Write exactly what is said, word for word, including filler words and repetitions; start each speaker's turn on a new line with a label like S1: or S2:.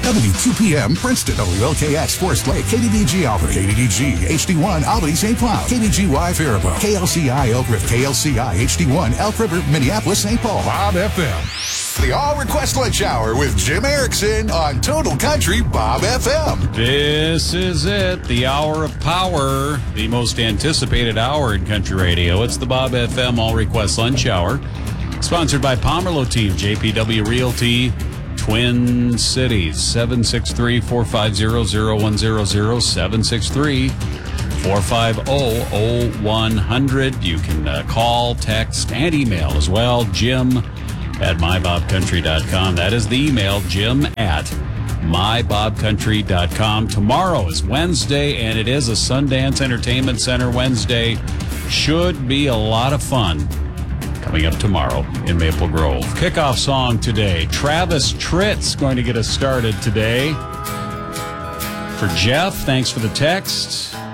S1: W Q P M, Princeton. W L K X, Forest Lake. K D D G, Albany. K D D G, H D one, Albany, Saint Cloud. K D G Y, Faribault. K L C I, Elk River. K L C I, H D one, Elk River, Minneapolis, Saint Paul. Bob F M. The All Request Lunch Hour with Jim Erickson on Total Country Bob F M.
S2: This is it, the hour of power, the most anticipated hour in country radio. It's the Bob F M All Request Lunch Hour, sponsored by Pomerleau Team, J P W Realty, Twin Cities, seven six three, four five zero, zero one zero zero, seven six three, four five zero, zero one hundred. You can uh, call, text, and email as well. Jim at my bob country dot com. That is the email, Jim at my bob country dot com. Tomorrow is Wednesday, and it is a Sundance Entertainment Center Wednesday. Should be a lot of fun coming up tomorrow in Maple Grove. Kickoff song today, Travis Tritt's going to get us started today. For Jeff, thanks for the text.